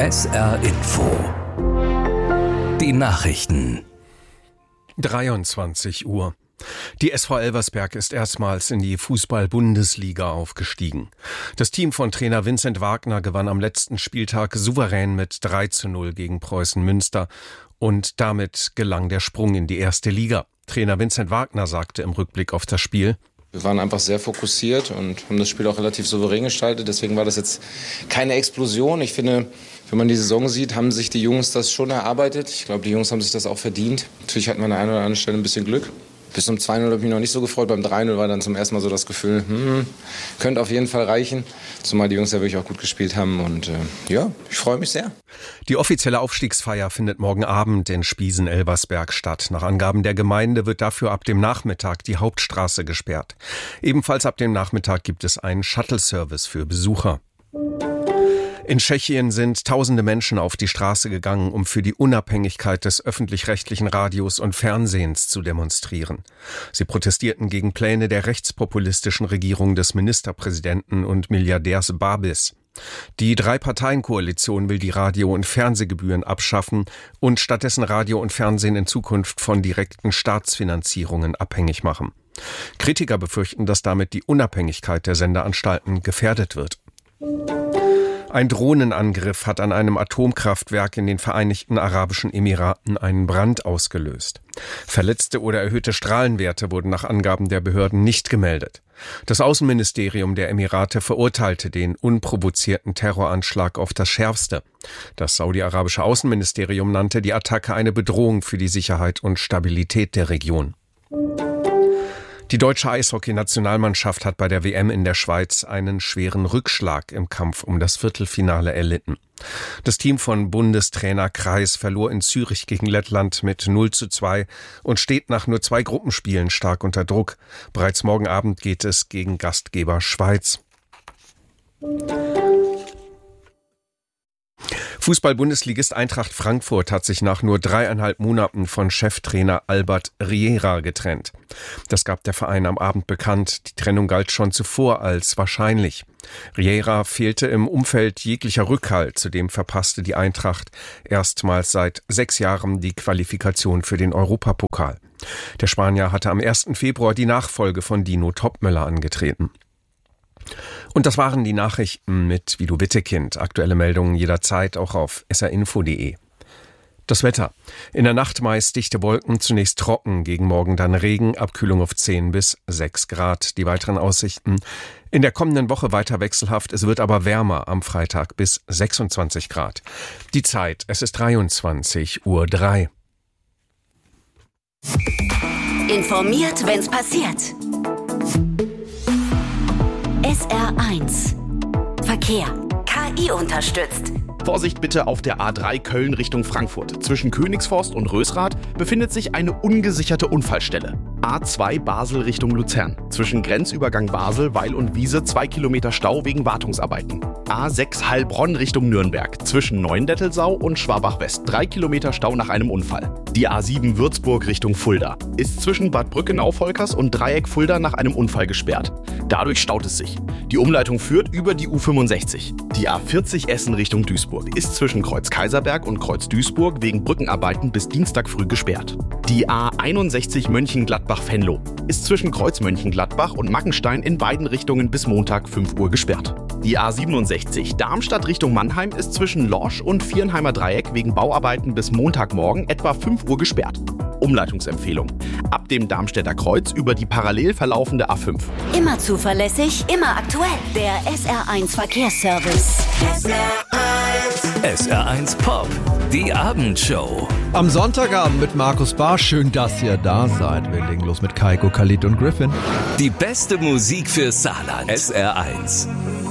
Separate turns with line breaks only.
SR Info. Die Nachrichten.
23 Uhr. Die SV Elversberg ist erstmals in die Fußball-Bundesliga aufgestiegen. Das Team von Trainer Vincent Wagner gewann am letzten Spieltag souverän mit 3:0 gegen Preußen Münster und damit gelang der Sprung in die erste Liga. Trainer Vincent Wagner sagte im Rückblick auf das Spiel:
Wir waren einfach sehr fokussiert und haben das Spiel auch relativ souverän gestaltet. Deswegen war das jetzt keine Explosion. Ich finde, wenn man die Saison sieht, haben sich die Jungs das schon erarbeitet. Ich glaube, die Jungs haben sich das auch verdient. Natürlich hatten wir an der einen oder anderen Stelle ein bisschen Glück. Bis zum 2:0 habe ich mich noch nicht so gefreut. Beim 3:0 war dann zum ersten Mal so das Gefühl, könnte auf jeden Fall reichen. Zumal die Jungs ja wirklich auch gut gespielt haben. Und ich freue mich sehr.
Die offizielle Aufstiegsfeier findet morgen Abend in Spiesen-Elversberg statt. Nach Angaben der Gemeinde wird dafür ab dem Nachmittag die Hauptstraße gesperrt. Ebenfalls ab dem Nachmittag gibt es einen Shuttle-Service für Besucher. In Tschechien sind tausende Menschen auf die Straße gegangen, um für die Unabhängigkeit des öffentlich-rechtlichen Radios und Fernsehens zu demonstrieren. Sie protestierten gegen Pläne der rechtspopulistischen Regierung des Ministerpräsidenten und Milliardärs Babis. Die Drei-Parteien-Koalition will die Radio- und Fernsehgebühren abschaffen und stattdessen Radio und Fernsehen in Zukunft von direkten Staatsfinanzierungen abhängig machen. Kritiker befürchten, dass damit die Unabhängigkeit der Sendeanstalten gefährdet wird. Ein Drohnenangriff hat an einem Atomkraftwerk in den Vereinigten Arabischen Emiraten einen Brand ausgelöst. Verletzte oder erhöhte Strahlenwerte wurden nach Angaben der Behörden nicht gemeldet. Das Außenministerium der Emirate verurteilte den unprovozierten Terroranschlag auf das Schärfste. Das saudi-arabische Außenministerium nannte die Attacke eine Bedrohung für die Sicherheit und Stabilität der Region. Die deutsche Eishockey-Nationalmannschaft hat bei der WM in der Schweiz einen schweren Rückschlag im Kampf um das Viertelfinale erlitten. Das Team von Bundestrainer Kreis verlor in Zürich gegen Lettland mit 0:2 und steht nach nur 2 Gruppenspielen stark unter Druck. Bereits morgen Abend geht es gegen Gastgeber Schweiz. Fußball-Bundesligist Eintracht Frankfurt hat sich nach nur 3,5 Monaten von Cheftrainer Albert Riera getrennt. Das gab der Verein am Abend bekannt. Die Trennung galt schon zuvor als wahrscheinlich. Riera fehlte im Umfeld jeglicher Rückhalt. Zudem verpasste die Eintracht erstmals seit 6 Jahren die Qualifikation für den Europapokal. Der Spanier hatte am 1. Februar die Nachfolge von Dino Topmöller angetreten. Und das waren die Nachrichten mit Guido Wittekind. Aktuelle Meldungen jederzeit auch auf srinfo.de. Das Wetter. In der Nacht meist dichte Wolken, zunächst trocken, gegen Morgen dann Regen, Abkühlung auf 10 bis 6 Grad. Die weiteren Aussichten. In der kommenden Woche weiter wechselhaft, es wird aber wärmer, am Freitag bis 26 Grad. Die Zeit, es ist 23:03 Uhr.
Informiert, wenn's passiert. SR1 Verkehr. KI unterstützt.
Vorsicht bitte auf der A3 Köln Richtung Frankfurt. Zwischen Königsforst und Rösrath befindet sich eine ungesicherte Unfallstelle. A2 Basel Richtung Luzern. Zwischen Grenzübergang Basel, Weil und Wiese 2 Kilometer Stau wegen Wartungsarbeiten. A6 Heilbronn Richtung Nürnberg. Zwischen Neuendettelsau und Schwabach West 3 Kilometer Stau nach einem Unfall. Die A7 Würzburg Richtung Fulda ist zwischen Bad Brückenau-Volkers und Dreieck Fulda nach einem Unfall gesperrt. Dadurch staut es sich. Die Umleitung führt über die U65. Die A40 Essen Richtung Duisburg ist zwischen Kreuz Kaiserberg und Kreuz Duisburg wegen Brückenarbeiten bis Dienstag früh gesperrt. Die A61 Mönchengladbach-Venlo ist zwischen Kreuz Mönchengladbach und Mackenstein in beiden Richtungen bis Montag 5 Uhr gesperrt. Die A67 Darmstadt Richtung Mannheim ist zwischen Lorsch und Vierenheimer Dreieck wegen Bauarbeiten bis Montagmorgen etwa 5 Uhr gesperrt. Umleitungsempfehlung. Ab dem Darmstädter Kreuz über die parallel verlaufende A5.
Immer zuverlässig, immer aktuell. Der SR1 Verkehrsservice.
SR1 Pop, die Abendshow.
Am Sonntagabend mit Markus Barr. Schön, dass ihr da seid. Wir legen los mit Kaiko, Khalid und Griffin.
Die beste Musik für Saarland. SR1.